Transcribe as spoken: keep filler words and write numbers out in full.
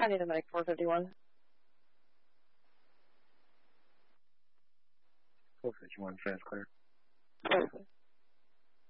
I need a medic four fifty-one. four fifty-one, fast clear. Perfect.